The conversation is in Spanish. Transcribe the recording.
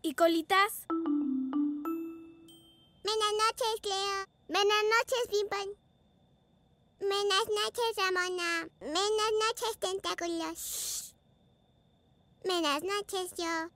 ¿Y Colitas? Buenas noches, Cleo. Buenas noches, Pimpón. Buenas noches, Ramona. Buenas noches, Tentáculos. Buenas noches, yo.